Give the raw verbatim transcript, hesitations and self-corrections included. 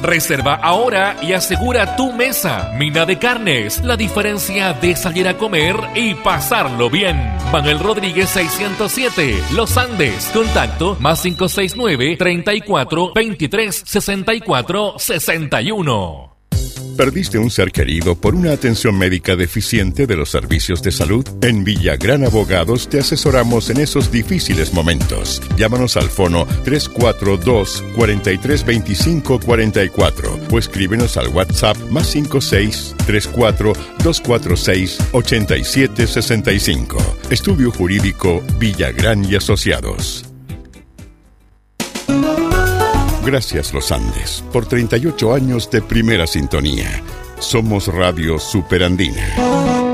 Reserva ahora y asegura tu mesa. Mina de Carnes, la diferencia de salir a comer y pasarlo bien. Manuel Rodríguez seiscientos siete, Los Andes. Contacto más cinco seis nueve, treinta y cuatro, veintitrés, sesenta y cuatro, sesenta y uno. ¿Perdiste un ser querido por una atención médica deficiente de los servicios de salud? En Villagrán Abogados te asesoramos en esos difíciles momentos. Llámanos al fono tres cuatro dos, cuatro tres dos cinco cuatro cuatro o escríbenos al WhatsApp más cinco seis, tres cuatro, dos cuatro seis, ocho siete seis cinco. Estudio Jurídico Villagrán y Asociados. Gracias Los Andes por treinta y ocho años de primera sintonía. Somos Radio Superandina.